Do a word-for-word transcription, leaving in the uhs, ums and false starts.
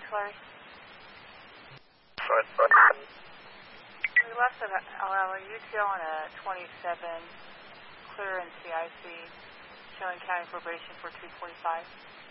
Larry? Right, right. We left an allow a U T L on a twenty-seven, clear in C I C, showing county probation for two forty-five.